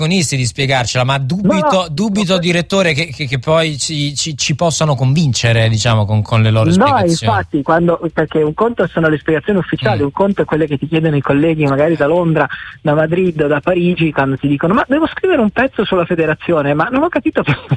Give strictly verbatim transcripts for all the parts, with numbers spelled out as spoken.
agonisti di spiegarcela, ma dubito, no, dubito no, direttore che, che, che poi ci, ci, ci possano convincere, diciamo, con, con le loro no, spiegazioni. No, infatti, quando, perché un conto sono le spiegazioni ufficiali, mm. un conto è quelle che ti chiedono i colleghi magari da Londra, da Madrid o da Parigi, quando ti dicono ma devo scrivere un pezzo sulla federazione, ma non ho capito perché.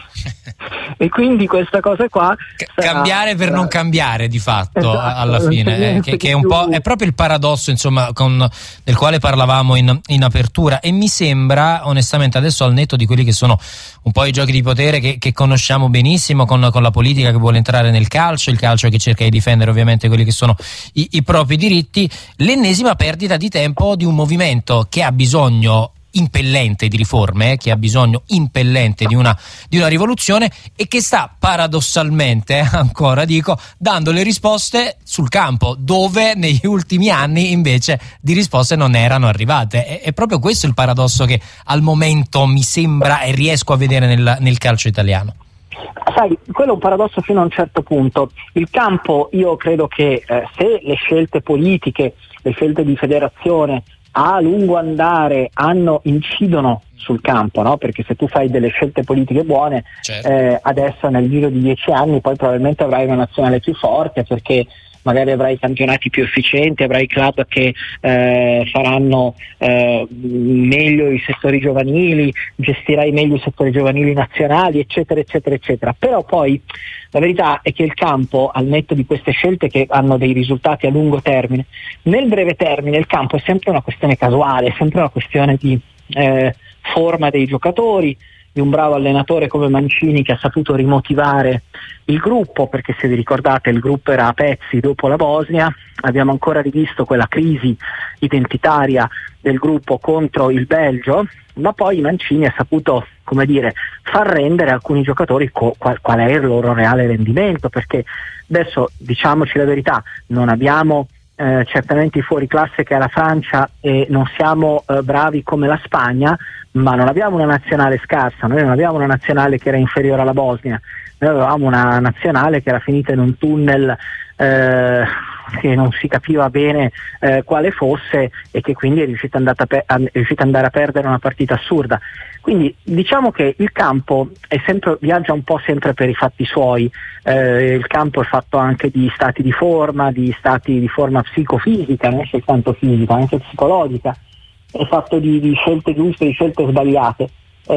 E quindi questa cosa qua C- sarà, cambiare per sarà... non cambiare di fatto, esatto, alla fine, eh, che, che è un po' è proprio il paradosso, insomma, con, del quale parlavamo in, in apertura, e mi sembra onestamente adesso, al netto di quelli che sono un po' i giochi di potere che, che conosciamo benissimo, con, con la politica che vuole entrare nel calcio, il calcio che cerca di difendere ovviamente quelli che sono i, i propri diritti, l'ennesima perdita di tempo di un movimento che ha bisogno impellente di riforme, eh, che ha bisogno impellente di una, di una rivoluzione, e che sta paradossalmente, ancora dico, dando le risposte sul campo, dove negli ultimi anni invece di risposte non erano arrivate. È, è proprio questo il paradosso che al momento mi sembra e riesco a vedere nel, nel calcio italiano. Sai, quello è un paradosso fino a un certo punto. Il campo, io credo che eh, se le scelte politiche, le scelte di federazione a lungo andare hanno incidono sul campo, no? Perché se tu fai delle scelte politiche buone, certo. eh, adesso nel giro di dieci anni poi probabilmente avrai una nazionale più forte, perché magari avrai campionati più efficienti, avrai club che eh, faranno eh, meglio i settori giovanili, gestirai meglio i settori giovanili nazionali, eccetera eccetera eccetera. Però poi la verità è che il campo, al netto di queste scelte che hanno dei risultati a lungo termine, nel breve termine il campo è sempre una questione casuale, è sempre una questione di eh, forma dei giocatori, di un bravo allenatore come Mancini che ha saputo rimotivare il gruppo, perché se vi ricordate il gruppo era a pezzi dopo la Bosnia, abbiamo ancora rivisto quella crisi identitaria del gruppo contro il Belgio, ma poi Mancini ha saputo, come dire, far rendere alcuni giocatori co- qual, qual è il loro reale rendimento, perché adesso diciamoci la verità, non abbiamo eh, certamente i fuoriclasse che ha la Francia e non siamo eh, bravi come la Spagna, ma non abbiamo una nazionale scarsa, noi non abbiamo una nazionale che era inferiore alla Bosnia, noi avevamo una nazionale che era finita in un tunnel eh, che non si capiva bene eh, quale fosse, e che quindi è riuscita, andata pe- è riuscita ad andare a perdere una partita assurda. Quindi diciamo che il campo è sempre, viaggia un po' sempre per i fatti suoi, eh, il campo è fatto anche di stati di forma, di stati di forma psicofisica, non soltanto fisica, anche psicologica, è fatto di, di scelte giuste, di scelte sbagliate.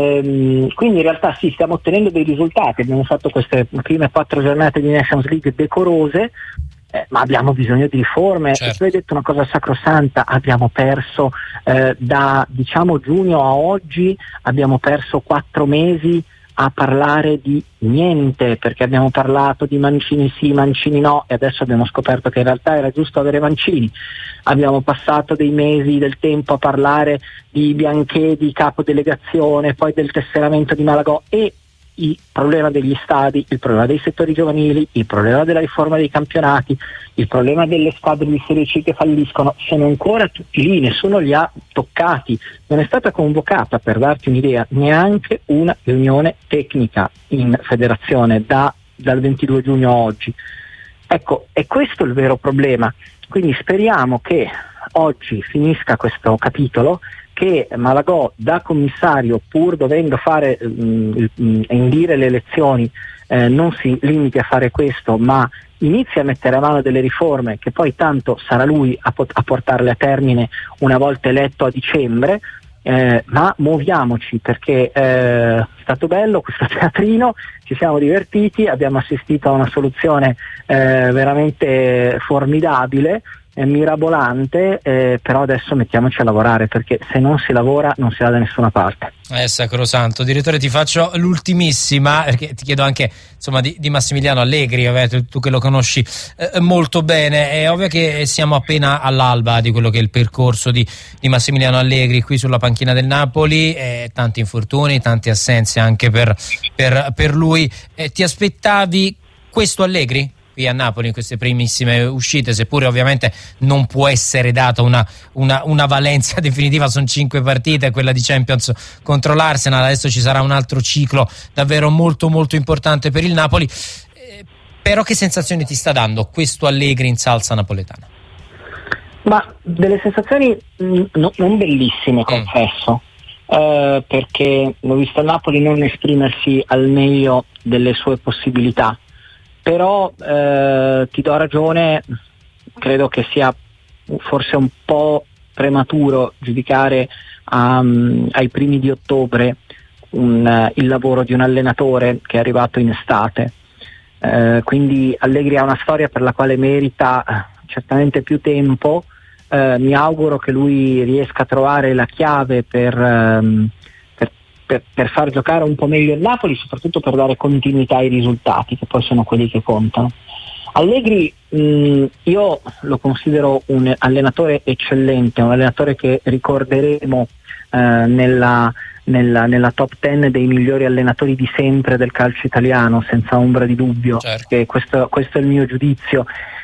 Ehm, quindi in realtà sì, stiamo ottenendo dei risultati, abbiamo fatto queste prime quattro giornate di Nations League decorose, eh, ma abbiamo bisogno di riforme. Certo. E tu hai detto una cosa sacrosanta, abbiamo perso eh, da diciamo giugno a oggi, abbiamo perso quattro mesi a parlare di niente, perché abbiamo parlato di Mancini sì, Mancini no, e adesso abbiamo scoperto che in realtà era giusto avere Mancini. Abbiamo passato dei mesi del tempo a parlare di Bianchedi, capo delegazione, poi del tesseramento di Malagò, e il problema degli stadi, il problema dei settori giovanili, il problema della riforma dei campionati, il problema delle squadre di Serie C che falliscono, sono ancora tutti lì, nessuno li ha toccati. Non è stata convocata, per darti un'idea, neanche una riunione tecnica in federazione da, dal ventidue giugno a oggi. Ecco, è questo il vero problema. Quindi speriamo che oggi finisca questo capitolo, che Malagò da commissario, pur dovendo fare mh, mh, indire le elezioni, eh, non si limiti a fare questo, ma inizi a mettere a mano delle riforme che poi tanto sarà lui a, pot- a portarle a termine una volta eletto a dicembre. Eh, ma muoviamoci, perché eh, è stato bello questo teatrino, ci siamo divertiti, abbiamo assistito a una soluzione eh, veramente formidabile, eh, mirabolante, eh, però adesso mettiamoci a lavorare, perché se non si lavora non si va da nessuna parte. È sacrosanto. Direttore, ti faccio l'ultimissima, perché ti chiedo anche insomma di, di Massimiliano Allegri, ovvio, tu che lo conosci eh, molto bene. È ovvio che siamo appena all'alba di quello che è il percorso di, di Massimiliano Allegri qui sulla panchina del Napoli, eh, tanti infortuni, tante assenze anche per, per, per lui. Eh, ti aspettavi questo Allegri qui a Napoli in queste primissime uscite, seppure ovviamente non può essere data una, una, una valenza definitiva, sono cinque partite, quella di Champions contro l'Arsenal, adesso ci sarà un altro ciclo davvero molto molto importante per il Napoli, eh, però che sensazioni ti sta dando questo Allegri in salsa napoletana? Ma delle sensazioni mh, no, non bellissime, confesso, mm. eh, perché ho visto il Napoli non esprimersi al meglio delle sue possibilità, però eh, ti do ragione, credo che sia forse un po' prematuro giudicare um, ai primi di ottobre un, uh, il lavoro di un allenatore che è arrivato in estate. Uh, quindi Allegri ha una storia per la quale merita uh, certamente più tempo. Uh, mi auguro che lui riesca a trovare la chiave per, um, per, per, per far giocare un po' meglio il Napoli, soprattutto per dare continuità ai risultati, che poi sono quelli che contano. Allegri mh, io lo considero un allenatore eccellente, un allenatore che ricorderemo eh, nella, nella, nella top ten dei migliori allenatori di sempre del calcio italiano, senza ombra di dubbio, certo. Che questo, questo è il mio giudizio.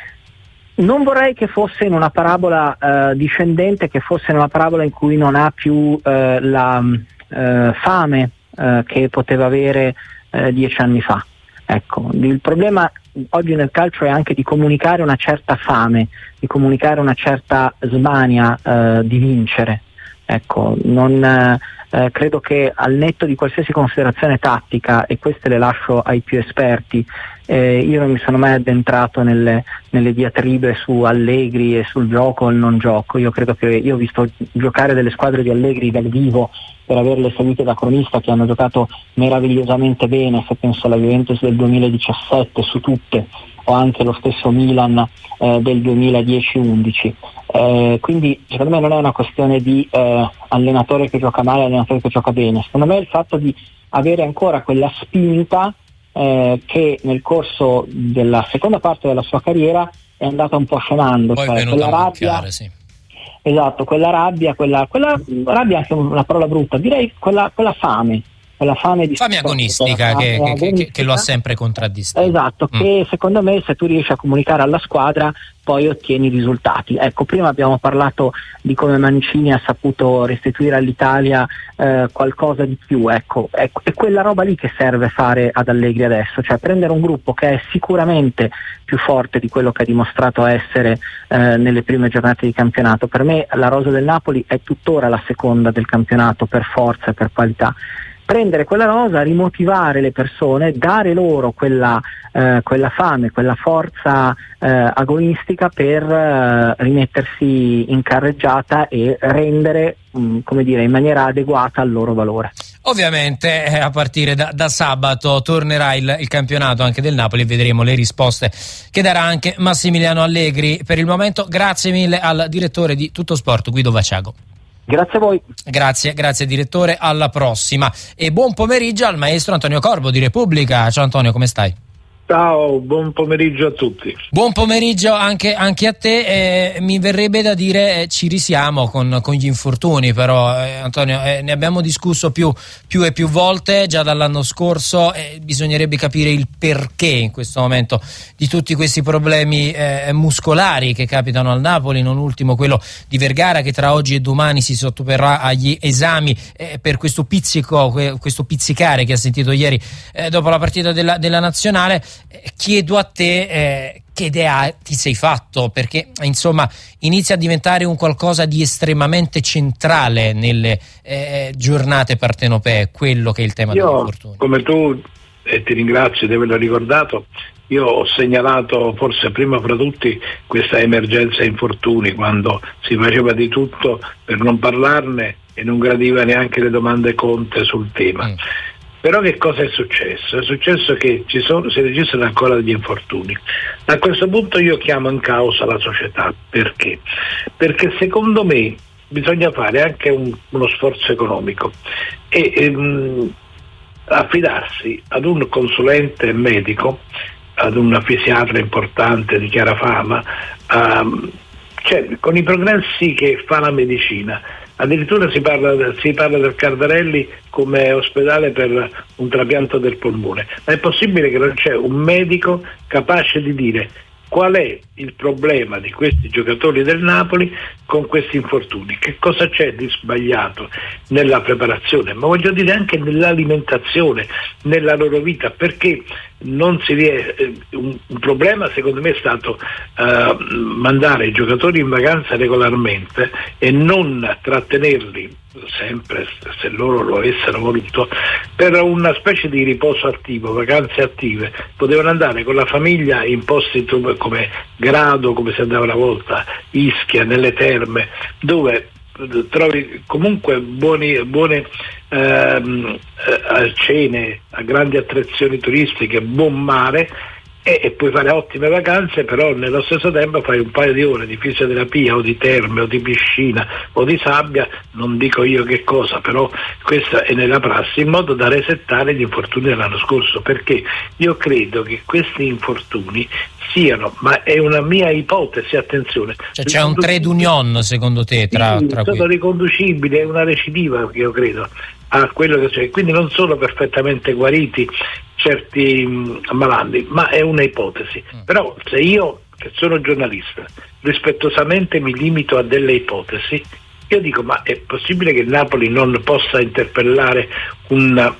Non vorrei che fosse in una parabola eh, discendente, che fosse in una parabola in cui non ha più eh, la eh, fame eh, che poteva avere eh, dieci anni fa. Ecco, il problema oggi nel calcio è anche di comunicare una certa fame, di comunicare una certa smania eh, di vincere. Ecco, non eh, credo che al netto di qualsiasi considerazione tattica, e queste le lascio ai più esperti, eh, io non mi sono mai addentrato nelle, nelle diatribe su Allegri e sul gioco o il non gioco. Io credo che io ho visto giocare delle squadre di Allegri dal vivo, per averle seguite da cronista, che hanno giocato meravigliosamente bene. Se penso alla Juventus del duemiladiciassette su tutte, o anche lo stesso Milan eh, del duemiladieci undici, eh, quindi secondo me non è una questione di eh, allenatore che gioca male, allenatore che gioca bene. Secondo me è il fatto di avere ancora quella spinta eh, che nel corso della seconda parte della sua carriera è andata un po' scemando, poi cioè quella rabbia, sì. Esatto, quella rabbia, quella, quella rabbia è anche una parola brutta, direi quella, quella fame, quella fame di fame agonistica, che, che, agonistica. Che, che lo ha sempre contraddistinto. Esatto, mm. Che secondo me se tu riesci a comunicare alla squadra poi ottieni risultati. Ecco, prima abbiamo parlato di come Mancini ha saputo restituire all'Italia eh, qualcosa di più, ecco, è, è quella roba lì che serve fare ad Allegri adesso, cioè prendere un gruppo che è sicuramente più forte di quello che ha dimostrato essere eh, nelle prime giornate di campionato. Per me la rosa del Napoli è tuttora la seconda del campionato per forza e per qualità. Prendere quella rosa, rimotivare le persone, dare loro quella, eh, quella fame, quella forza eh, agonistica per eh, rimettersi in carreggiata e rendere, mh, come dire, in maniera adeguata al loro valore. Ovviamente eh, a partire da, da sabato tornerà il, il campionato anche del Napoli e vedremo le risposte che darà anche Massimiliano Allegri. Per il momento grazie mille al direttore di Tuttosport, Guido Vaciago. Grazie a voi. Grazie, grazie direttore, alla prossima. E buon pomeriggio al maestro Antonio Corbo di Repubblica. Ciao Antonio, come stai? Ciao, buon pomeriggio a tutti. Buon pomeriggio anche, anche a te. Eh, mi verrebbe da dire eh, ci risiamo con, con gli infortuni, però eh, Antonio eh, ne abbiamo discusso più, più e più volte già dall'anno scorso, e eh, bisognerebbe capire il perché in questo momento di tutti questi problemi eh, muscolari che capitano al Napoli, non ultimo quello di Vergara, che tra oggi e domani si sottoporrà agli esami eh, per questo pizzico, questo pizzicare che ha sentito ieri eh, dopo la partita della, della nazionale. Chiedo a te eh, che idea ti sei fatto, perché insomma inizia a diventare un qualcosa di estremamente centrale nelle eh, giornate partenopee, quello che è il tema io, dell'infortunio. Come tu, e ti ringrazio di averlo ricordato, io ho segnalato forse prima fra tutti questa emergenza infortuni, quando si faceva di tutto per non parlarne e non gradiva neanche le domande Conte sul tema. Mm. Però che cosa è successo? È successo che ci sono, si registrano ancora degli infortuni. A questo punto io chiamo in causa la società. Perché? Perché secondo me bisogna fare anche un, uno sforzo economico e ehm, affidarsi ad un consulente medico, ad un fisiatra importante di chiara fama, um, cioè con i progressi che fa la medicina. Addirittura si parla, si parla del Cardarelli come ospedale per un trapianto del polmone, ma è possibile che non c'è un medico capace di dire qual è il problema di questi giocatori del Napoli con questi infortuni, che cosa c'è di sbagliato nella preparazione, ma voglio dire anche nell'alimentazione, nella loro vita, perché non si riesce, un, un problema secondo me è stato uh, mandare i giocatori in vacanza regolarmente e non trattenerli sempre, se loro lo avessero voluto, per una specie di riposo attivo, vacanze attive. Potevano andare con la famiglia in posti come Grado, come si andava una volta, Ischia, nelle terme, dove trovi comunque buoni, buone ehm, cene, grandi attrazioni turistiche, buon mare, e, e puoi fare ottime vacanze, però nello stesso tempo fai un paio di ore di fisioterapia o di terme o di piscina o di sabbia, non dico io che cosa, però questa è nella prassi, in modo da resettare gli infortuni dell'anno scorso, perché io credo che questi infortuni siano, ma è una mia ipotesi, attenzione, cioè c'è un trade union secondo te tra, sì, tra sono qui. riconducibili, è una recidiva, io credo, a quello che c'è, quindi non sono perfettamente guariti certi mh, ammalandi, ma è una ipotesi. Mm. Però se io, che sono giornalista, rispettosamente mi limito a delle ipotesi, io dico, ma è possibile che il Napoli non possa interpellare un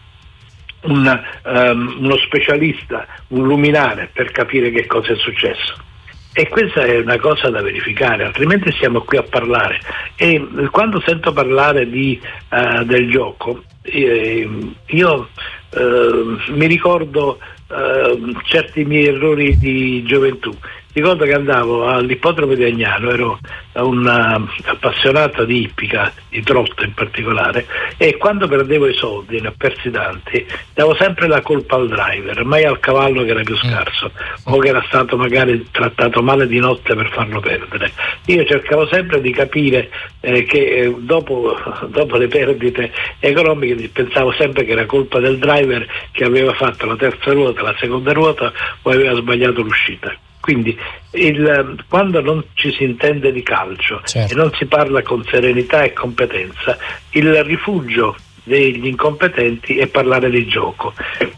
Una, um, uno specialista, un luminare, per capire che cosa è successo? E questa è una cosa da verificare, altrimenti siamo qui a parlare. E quando sento parlare di, uh, del gioco, eh, io uh, mi ricordo uh, certi miei errori di gioventù. Ricordo che andavo all'ippodromo di Agnano, ero un uh, appassionato di ippica, di trotto in particolare, e quando perdevo i soldi, ne ho persi tanti, davo sempre la colpa al driver, mai al cavallo che era più scarso, mm. o che era stato magari trattato male di notte per farlo perdere. Io cercavo sempre di capire eh, che eh, dopo, dopo le perdite economiche pensavo sempre che era colpa del driver che aveva fatto la terza ruota, la seconda ruota o aveva sbagliato l'uscita. Quindi il, quando non ci si intende di calcio, certo, e non si parla con serenità e competenza, il rifugio degli incompetenti è parlare di gioco.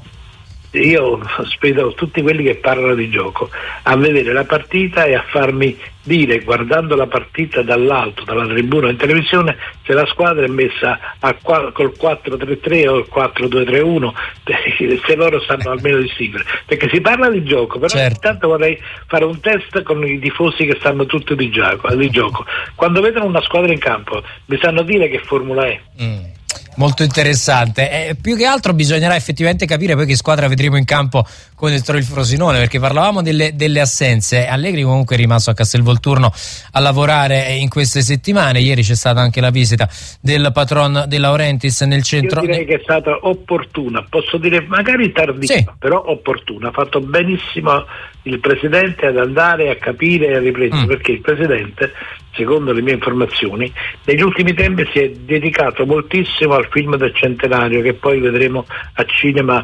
Io sfido tutti quelli che parlano di gioco a vedere la partita e a farmi dire, guardando la partita dall'alto, dalla tribuna in televisione, se la squadra è messa a, col quattro tre tre o il quattro due tre uno, se loro sanno almeno distinguere, perché si parla di gioco, però certo, intanto vorrei fare un test con i tifosi che stanno tutti di gioco, di gioco. Quando vedono una squadra in campo mi sanno dire che formula è. Mm. Molto interessante. Eh, più che altro bisognerà effettivamente capire poi che squadra vedremo in campo contro il Frosinone, perché parlavamo delle, delle assenze. Allegri comunque è rimasto a Castelvolturno a lavorare in queste settimane. Ieri c'è stata anche la visita del patron De Laurentiis nel centro. Io direi che è stata opportuna, posso dire magari tardiva, sì, però opportuna. Ha fatto benissimo il presidente ad andare a capire e a riprendere, mm. perché il presidente, secondo le mie informazioni, negli ultimi tempi si è dedicato moltissimo al film del centenario, che poi vedremo a cinema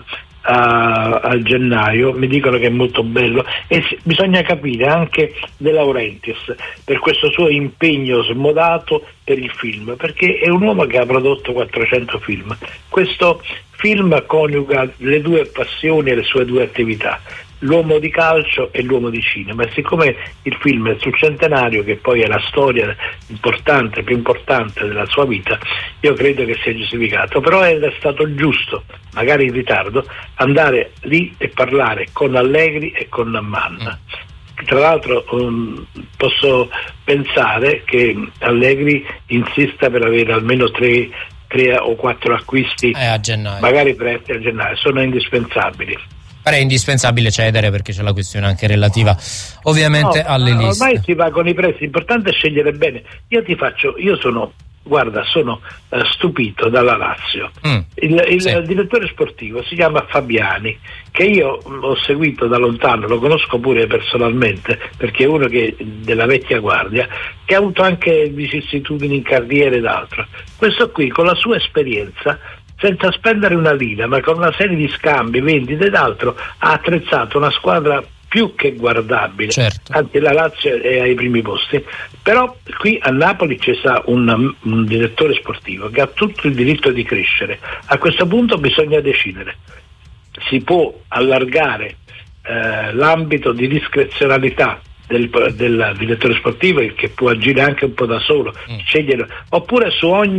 a, a gennaio. Mi dicono che è molto bello, e si, bisogna capire anche De Laurentiis per questo suo impegno smodato per il film, perché è un uomo che ha prodotto quattrocento film. Questo film coniuga le due passioni e le sue due attività, l'uomo di calcio e l'uomo di cinema, e siccome il film è sul centenario, che poi è la storia importante, più importante della sua vita, io credo che sia giustificato. Però è stato giusto, magari in ritardo, andare lì e parlare con Allegri e con Manna. Tra l'altro um, posso pensare che Allegri insista per avere almeno tre, tre o quattro acquisti, eh, a gennaio, magari presti a gennaio, sono indispensabili. È indispensabile cedere, perché c'è la questione anche relativa ovviamente no, alle liste. Ormai si va con i prezzi, l'importante è scegliere bene. Io ti faccio, io sono, guarda, sono uh, stupito dalla Lazio. Mm, il, il, sì. il direttore sportivo si chiama Fabiani, che io ho seguito da lontano, lo conosco pure personalmente, perché è uno che della vecchia guardia, che ha avuto anche vicissitudini in carriera ed altro. Questo qui, con la sua esperienza, senza spendere una lira, ma con una serie di scambi, vendite ed altro, ha attrezzato una squadra più che guardabile. Certo. Anzi, la Lazio è ai primi posti. Però qui a Napoli c'è un, un direttore sportivo che ha tutto il diritto di crescere. A questo punto bisogna decidere. Si può allargare eh, l'ambito di discrezionalità Del, del direttore sportivo, che può agire anche un po' da solo, mm. scegliere, oppure su ogni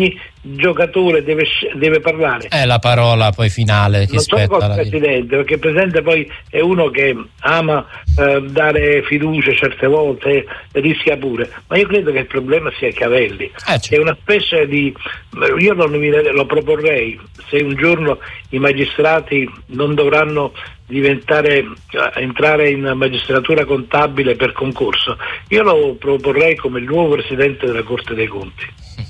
giocatore deve, deve parlare. È la parola poi finale che non solo spetta col presidente, perché il presidente poi è uno che ama eh, dare fiducia certe volte e rischia pure, ma io credo che il problema sia Chiavelli, eh, certo. È una specie di, io lo, lo proporrei, se un giorno i magistrati non dovranno diventare entrare in magistratura contabile per concorso, io lo proporrei come il nuovo presidente della Corte dei Conti.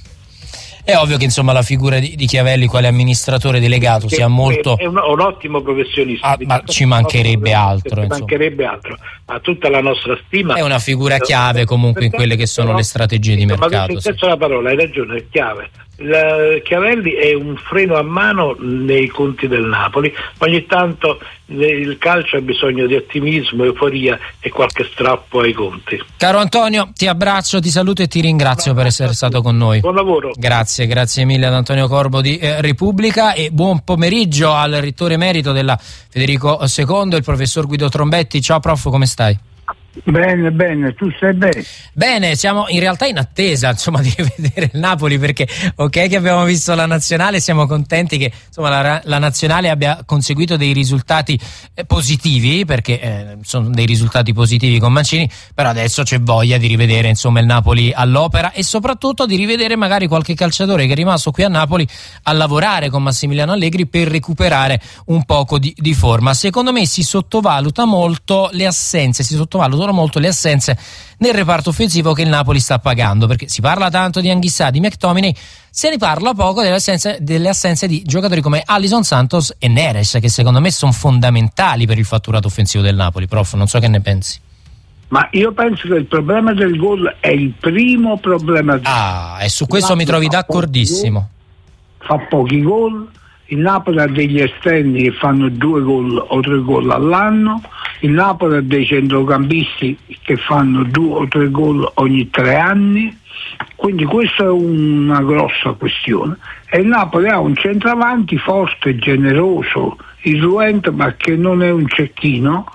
È ovvio che insomma la figura di, di Chiavelli quale amministratore delegato che sia molto è un, un ottimo professionista, ah, ma ci mancherebbe altro, ci mancherebbe altro, ha tutta la nostra stima, è una figura chiave comunque in quelle che sono le strategie di mercato. Ma sì. La parola, hai ragione, è chiave. La, Chiavelli è un freno a mano nei conti del Napoli, ogni tanto il calcio ha bisogno di ottimismo, euforia e qualche strappo ai conti. Caro Antonio, ti abbraccio, ti saluto e ti ringrazio no, per essere stato con noi. Buon lavoro. Grazie, grazie mille ad Antonio Corbo di eh, Repubblica, e buon pomeriggio al rettore emerito della Federico secondo, il professor Guido Trombetti. Ciao prof, come stai? Bene, bene, tu stai bene? Bene, siamo in realtà in attesa insomma di rivedere il Napoli, perché ok che abbiamo visto la nazionale, siamo contenti che insomma la, la nazionale abbia conseguito dei risultati eh, positivi, perché eh, sono dei risultati positivi con Mancini, però adesso c'è voglia di rivedere insomma il Napoli all'opera e soprattutto di rivedere magari qualche calciatore che è rimasto qui a Napoli a lavorare con Massimiliano Allegri per recuperare un poco di, di forma. Secondo me si sottovaluta molto le assenze, si sottovalutano molto le assenze nel reparto offensivo che il Napoli sta pagando, perché si parla tanto di Anguissà, di McTominay, se ne parla poco delle assenze, delle assenze di giocatori come Alisson Santos e Neres, che secondo me sono fondamentali per il fatturato offensivo del Napoli. Prof, non so che ne pensi. Ma io penso che il problema del gol è il primo problema. Ah, e su questo mi trovi d'accordissimo. Fa pochi gol. Il Napoli ha degli esterni che fanno due gol o tre gol all'anno, il Napoli ha dei centrocampisti che fanno due o tre gol ogni tre anni, quindi questa è una grossa questione. E il Napoli ha un centravanti forte, generoso, irruente, ma che non è un cecchino,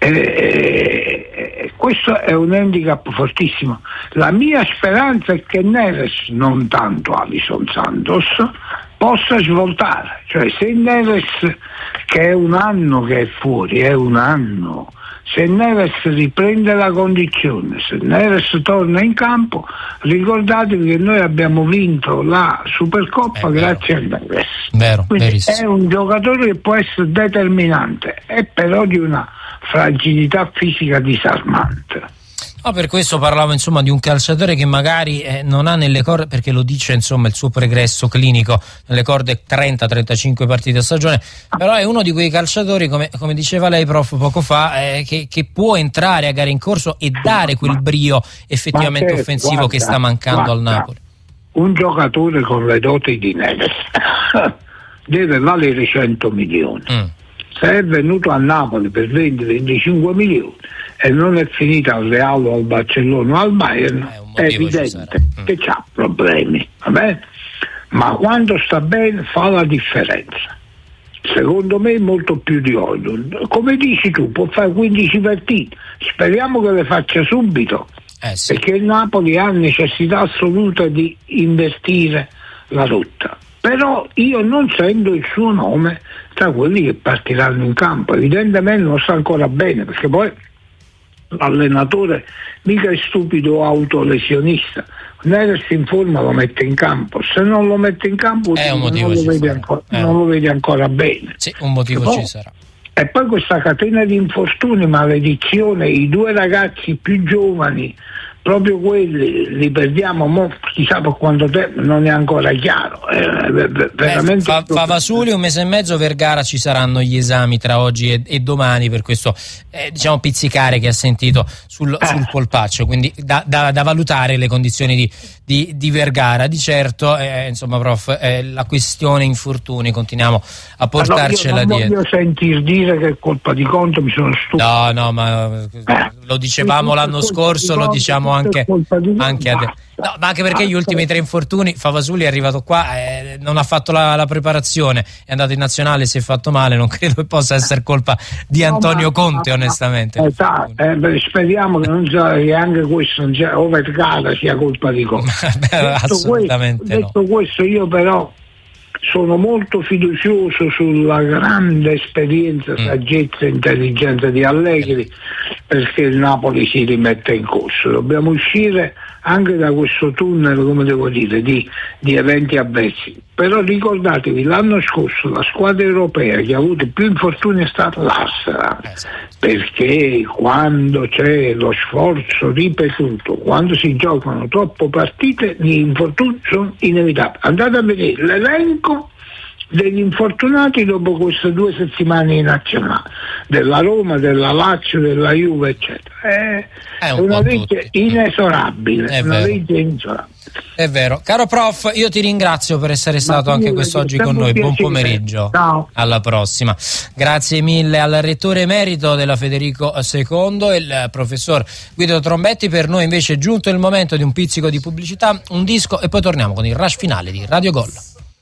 e questo è un handicap fortissimo. La mia speranza è che Neres, non tanto Alisson Santos, possa svoltare, cioè se Neres, che è un anno che è fuori, è un anno, se Neres riprende la condizione, se Neres torna in campo, ricordatevi che noi abbiamo vinto la Supercoppa eh, grazie a Neres. Vero, quindi verissimo. È un giocatore che può essere determinante, è però di una fragilità fisica disarmante. No, per questo parlavo insomma di un calciatore che magari eh, non ha nelle corde, perché lo dice insomma il suo pregresso clinico, nelle corde trenta trentacinque partite a stagione, però è uno di quei calciatori, come, come diceva lei prof poco fa, eh, che, che può entrare a gare in corso e dare quel brio effettivamente certo, offensivo guarda, che sta mancando guarda, al Napoli. Un giocatore con le doti di Neres deve valere cento milioni. Mm. Se è venuto a Napoli per venti venticinque milioni e non è finita al Real o al Barcellona o al Bayern, eh, è evidente mm. che c'ha problemi, va bene? Ma quando sta bene fa la differenza. Secondo me molto più di Oilun. Come dici tu, può fare quindici partite, speriamo che le faccia subito, eh sì. perché il Napoli ha necessità assoluta di invertire la rotta. Però io non sento il suo nome tra quelli che partiranno in campo, evidentemente non sta ancora bene, perché poi l'allenatore mica è stupido o autolesionista. Neres in forma lo mette in campo, se non lo mette in campo è un non, motivo lo vede ancora, eh. non lo vede ancora bene. Sì, un motivo poi, ci sarà. E poi questa catena di infortuni, maledizione, i due ragazzi più giovani, proprio quelli li perdiamo, mo, chissà per quanto tempo, non è ancora chiaro. Eh, veramente eh, fa, fa Vasuli un mese e mezzo, Vergara ci saranno gli esami tra oggi e, e domani, per questo eh, diciamo pizzicare che ha sentito sul, eh. sul polpaccio, quindi da, da, da valutare le condizioni di, di, di Vergara. Di certo eh, insomma prof, eh, la questione infortuni continuiamo a portarcela allora, dietro. Non voglio sentir dire che è colpa di Conte, mi sono stupito. No, no, ma eh. lo dicevamo l'anno scorso, lo diciamo arriviamo anche, anche a... No, ma anche perché gli ultimi tre infortuni, Favasuli è arrivato qua, eh, non ha fatto la, la preparazione, è andato in nazionale, si è fatto male, non credo che possa essere colpa di Antonio no, ma, Conte ma, onestamente. Eh, eh, beh, speriamo che, non sia, che anche questo non sia, Overgara sia colpa di Conte. Beh, assolutamente questo, no. Detto questo, io però sono molto fiducioso sulla grande esperienza, saggezza e intelligenza di Allegri, perché il Napoli si rimette in corso. Dobbiamo uscire anche da questo tunnel, come devo dire, di, di eventi avversi. Però ricordatevi, l'anno scorso la squadra europea che ha avuto più infortuni è stata l'Arsenal, perché quando c'è lo sforzo ripetuto, quando si giocano troppe partite, gli infortuni sono inevitabili. Andate a vedere l'elenco degli infortunati dopo queste due settimane in nazionale, della Roma, della Lazio, della Juve, eccetera. È, è un una legge tutti. inesorabile, è una vero. legge inesorabile. È vero. Caro prof, io ti ringrazio per essere stato Ma anche quest'oggi con noi. Buon pomeriggio. Ciao. Alla prossima. Grazie mille al rettore emerito della Federico secondo, il professor Guido Trombetti. Per noi invece è giunto il momento di un pizzico di pubblicità, un disco e poi torniamo con il rush finale di Radio Gol.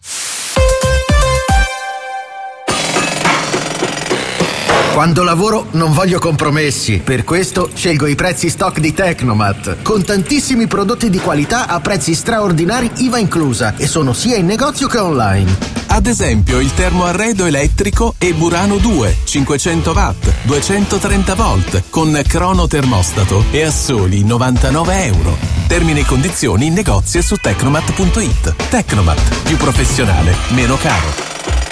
Quando lavoro non voglio compromessi, per questo scelgo i prezzi stock di Tecnomat, con tantissimi prodotti di qualità a prezzi straordinari I V A inclusa, e sono sia in negozio che online. Ad esempio il termoarredo elettrico e Burano due, cinquecento watt, duecentotrenta volt, con cronotermostato e a soli novantanove euro. Termini e condizioni in negozio e su tecnomat punto it. Tecnomat, più professionale, meno caro.